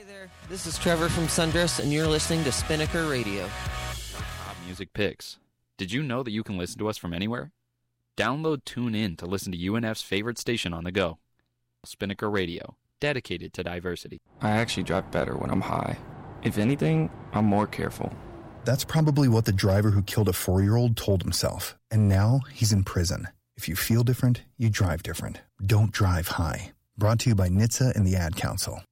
there, this is Trevor from Sundress, and you're listening to Spinnaker Radio. Top music picks. Did you know that you can listen to us from anywhere? Download TuneIn to listen to UNF's favorite station on the go. Spinnaker Radio, dedicated to diversity. I actually drive better when I'm high. If anything, I'm more careful. That's probably what the driver who killed a 4-year-old told himself, and now he's in prison. If you feel different, you drive different. Don't drive high. Brought to you by NHTSA and the Ad Council.